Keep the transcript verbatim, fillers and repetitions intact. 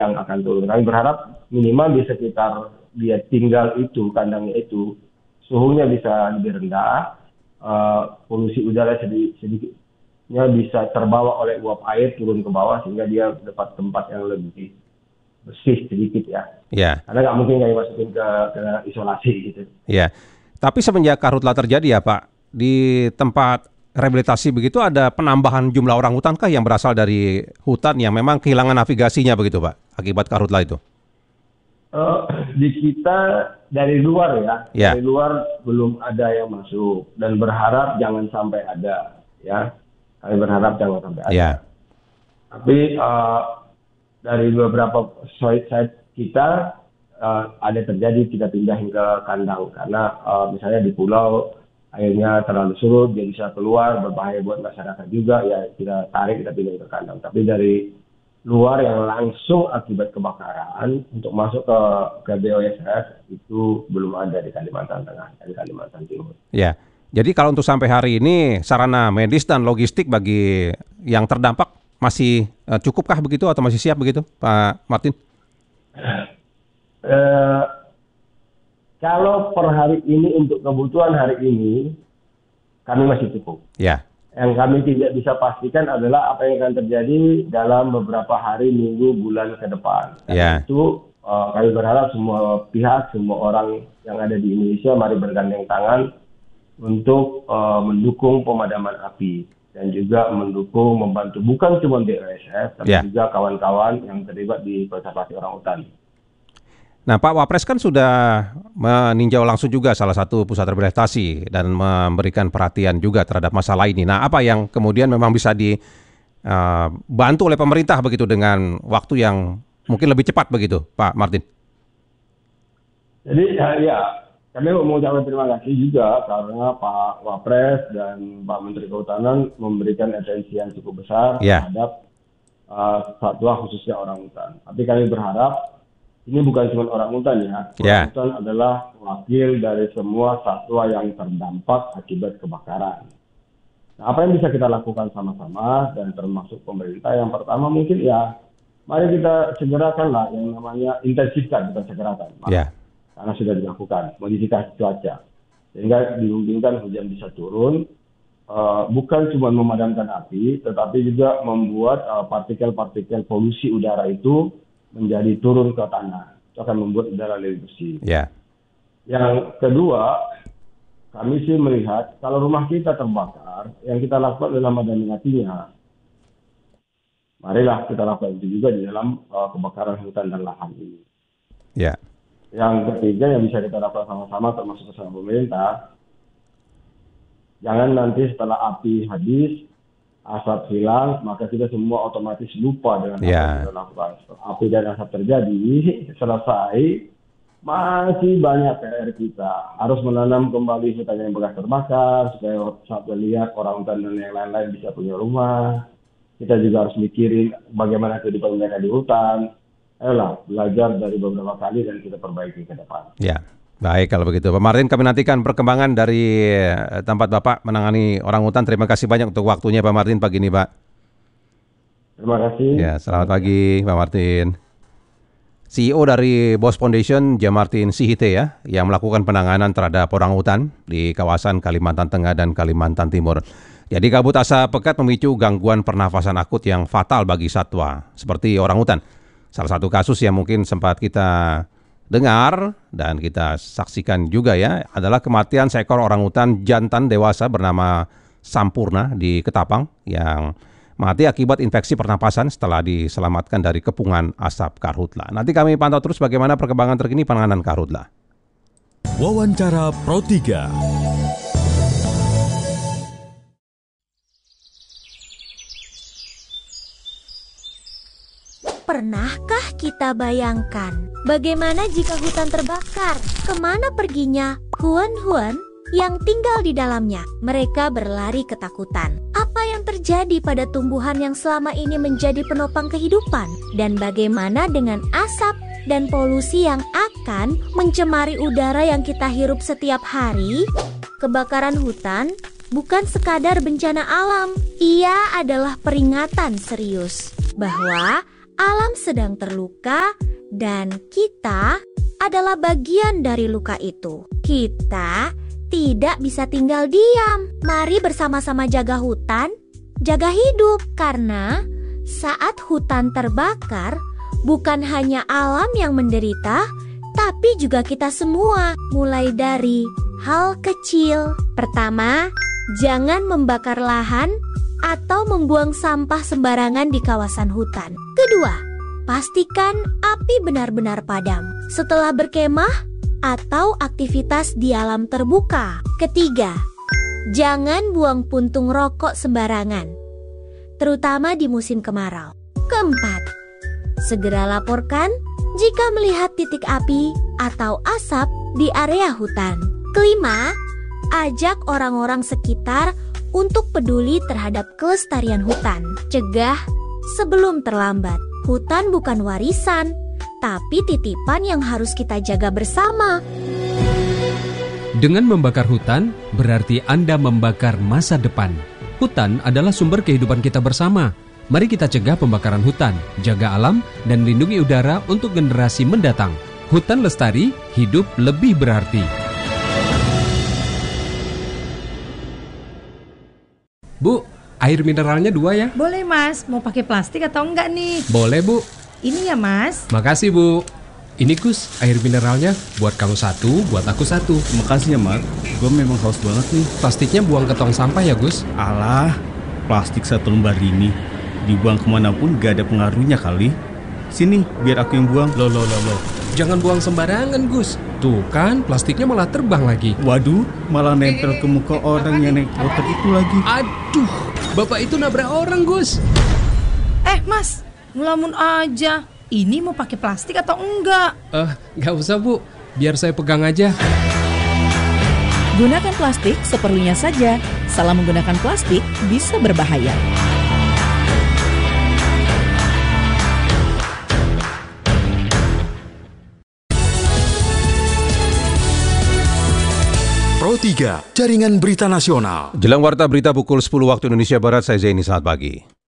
yang akan turun. Kami berharap minimal di sekitar dia tinggal itu, kandangnya itu, suhunya bisa lebih rendah, uh, polusi udara sedikit, sedikitnya bisa terbawa oleh uap air turun ke bawah sehingga dia dapat tempat yang lebih bersih sedikit ya. Ya. Karena nggak mungkin kami masukin ke, ke isolasi gitu. Ya. Tapi semenjak karhutlah terjadi ya Pak, di tempat rehabilitasi begitu ada penambahan jumlah orang hutan kah yang berasal dari hutan yang memang kehilangan navigasinya begitu Pak, akibat karhutlah itu? Uh, di kita dari luar ya, ya, dari luar belum ada yang masuk dan berharap jangan sampai ada ya. Kami berharap jangan sampai ada. Ya. Tapi uh, dari beberapa site kita uh, ada terjadi kita pindahin ke kandang karena uh, misalnya di pulau airnya terlalu surut, dia bisa keluar berbahaya buat masyarakat juga ya kita tarik kita pindah ke kandang. Tapi dari luar yang langsung akibat kebakaran untuk masuk ke ke B O S S itu belum ada di Kalimantan Tengah dan Kalimantan Timur. Ya. Jadi kalau untuk sampai hari ini sarana medis dan logistik bagi yang terdampak masih uh, cukupkah begitu atau masih siap begitu, Pak Martin? Uh, kalau per hari ini untuk kebutuhan hari ini kami masih cukup. Ya. Yang kami tidak bisa pastikan adalah apa yang akan terjadi dalam beberapa hari, minggu, bulan ke depan. Ya. Itu uh, kami berharap semua pihak, semua orang yang ada di Indonesia mari bergandeng tangan untuk uh, mendukung pemadaman api dan juga mendukung membantu bukan cuma B O S S tapi ya. juga kawan-kawan yang terlibat di konservasi orangutan. Nah, Pak Wapres kan sudah meninjau langsung juga salah satu pusat rehabilitasi dan memberikan perhatian juga terhadap masalah ini. Nah, apa yang kemudian memang bisa dibantu uh, oleh pemerintah begitu dengan waktu yang mungkin lebih cepat begitu, Pak Martin? Jadi ya, ya kami mau ucapkan terima kasih juga karena Pak Wapres dan Pak Menteri Kehutanan memberikan atensi yang cukup besar ya. terhadap uh, satwa khususnya orangutan. Tapi kami berharap ini bukan cuma orangutan ya. Orangutan yeah. adalah wakil dari semua satwa yang terdampak akibat kebakaran. Nah, apa yang bisa kita lakukan sama-sama dan termasuk pemerintah? Yang pertama mungkin ya, mari kita segerakanlah yang namanya intensifkan, bukan segerakan. Yeah. Karena sudah dilakukan modifikasi cuaca. Sehingga dimungkinkan hujan bisa turun. Uh, bukan cuma memadamkan api, tetapi juga membuat uh, partikel-partikel polusi udara itu menjadi turun ke tanah. Itu akan membuat udara lebih bersih. Yeah. Yang kedua, kami sih melihat kalau rumah kita terbakar, yang kita lakukan adalah memadamkan. Marilah kita lakukan itu juga di dalam uh, kebakaran hutan dan lahan ini. Yeah. Yang ketiga yang bisa kita lakukan sama-sama termasuk bersama pemerintah, jangan nanti setelah api habis, asap hilang, maka kita semua otomatis lupa dengan yeah. apa yang kita lakukan. Api dan asap terjadi, selesai, masih banyak P R kita. Harus menanam kembali hutan yang bekas terbakar, supaya saat melihat orang hutan dan yang lain-lain bisa punya rumah. Kita juga harus mikirin bagaimana kehidupan mereka di hutan. Ayolah, belajar dari beberapa kali dan kita perbaiki ke depan. Ya. Baik kalau begitu. Pak Martin, kami nantikan perkembangan dari tempat Bapak menangani orangutan. Terima kasih banyak untuk waktunya Pak Martin pagi ini Pak. Terima kasih. Ya, selamat pagi Pak Martin. C E O dari Bos Foundation, Jemartin Sihite ya, yang melakukan penanganan terhadap orangutan di kawasan Kalimantan Tengah dan Kalimantan Timur. Jadi kabut asap pekat memicu gangguan pernafasan akut yang fatal bagi satwa seperti orangutan. Salah satu kasus yang mungkin sempat kita dengar dan kita saksikan juga ya adalah kematian seekor orangutan jantan dewasa bernama Sampurna di Ketapang yang mati akibat infeksi pernapasan setelah diselamatkan dari kepungan asap karhutla. Nanti kami pantau terus bagaimana perkembangan terkini penanganan karhutla. Wawancara Pro tiga. Pernahkah kita bayangkan bagaimana jika hutan terbakar? Kemana perginya hewan-hewan yang tinggal di dalamnya? Mereka berlari ketakutan. Apa yang terjadi pada tumbuhan yang selama ini menjadi penopang kehidupan? Dan bagaimana dengan asap dan polusi yang akan mencemari udara yang kita hirup setiap hari? Kebakaran hutan bukan sekadar bencana alam. Ia adalah peringatan serius bahwa Alam sedang terluka dan kita adalah bagian dari luka itu. Kita tidak bisa tinggal diam. Mari bersama-sama jaga hutan, jaga hidup. Karena saat hutan terbakar, bukan hanya alam yang menderita, tapi juga kita semua. Mulai dari hal kecil. Pertama, jangan membakar lahan atau membuang sampah sembarangan di kawasan hutan. Kedua, pastikan api benar-benar padam setelah berkemah atau aktivitas di alam terbuka. Ketiga, jangan buang puntung rokok sembarangan, terutama di musim kemarau. Keempat, segera laporkan jika melihat titik api atau asap di area hutan. Kelima, ajak orang-orang sekitar untuk peduli terhadap kelestarian hutan. Cegah sebelum terlambat. Hutan bukan warisan, tapi titipan yang harus kita jaga bersama. Dengan membakar hutan, berarti Anda membakar masa depan. Hutan adalah sumber kehidupan kita bersama. Mari kita cegah pembakaran hutan, jaga alam, dan lindungi udara untuk generasi mendatang. Hutan lestari, hidup lebih berarti. Bu, air mineralnya dua ya? Boleh mas, mau pakai plastik atau enggak nih? Boleh bu. Ini ya mas. Makasih bu. Ini Gus, air mineralnya buat kamu satu, buat aku satu. Makasih ya Mat, gue memang haus banget nih. Plastiknya buang ke tong sampah ya Gus? Alah, plastik satu lembar ini dibuang kemanapun gak ada pengaruhnya kali. Sini, biar aku yang buang. Loh, loh, loh, loh. Jangan buang sembarangan Gus. Tuh kan, plastiknya malah terbang lagi. Waduh, malah nempel ke muka orang yang naik motor itu lagi. Aduh, bapak itu nabrak orang Gus. Eh mas, ngelamun aja. Ini mau pakai plastik atau enggak? Eh, uh, gak usah bu, biar saya pegang aja. Gunakan plastik seperlunya saja. Salah menggunakan plastik bisa berbahaya. Pro tiga, Jaringan Berita Nasional. Jelang warta berita pukul sepuluh waktu Indonesia Barat, saya Zaini, selamat pagi.